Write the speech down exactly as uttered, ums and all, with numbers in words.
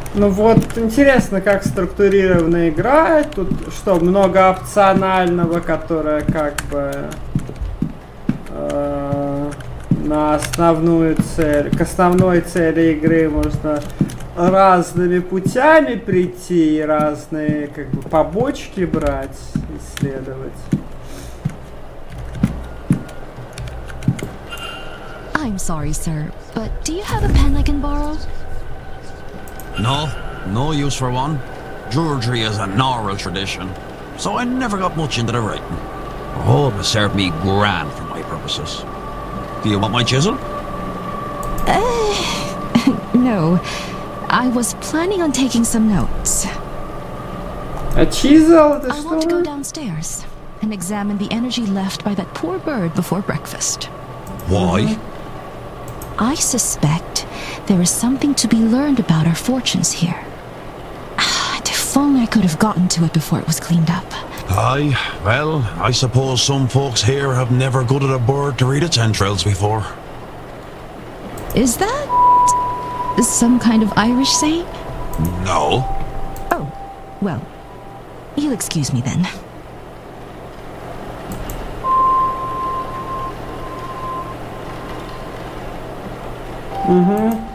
Ну вот, интересно, как структурирована игра. Тут что, много опционального, которое как бы э, на основную цель, к основной цели игры можно разными путями прийти и разные как бы побочки брать, исследовать. I'm sorry, sir, but do you have a pen I can borrow? No, no use for one. Druidry is an oral tradition, so I never got much into the writing. I hope it served me grand for my purposes. Do you want my chisel? Uh, no. I was planning on taking some notes. A chisel? Это I want to что? go downstairs and examine the energy left by that poor bird before breakfast. Why? I suspect there is something to be learned about our fortunes here. If only I could have gotten to it before it was cleaned up. Aye, well, I suppose some folks here have never gutted a bird to read its entrails before. Is that some kind of Irish saying? No. Oh, well, you'll excuse me then. Угу.